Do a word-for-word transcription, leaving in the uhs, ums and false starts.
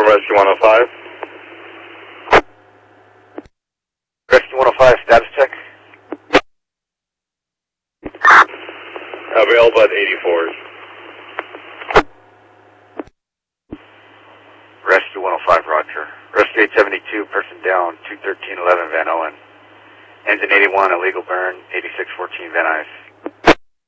Affirm, Rescue one oh five. Rescue one oh five, status check. Available at eighty-fours. Rescue one oh five, roger. Rescue eight seventy-two, person down, two thirteen eleven Van Owen. Engine eighty-one, illegal burn, eighty-six fourteen Van Nuys.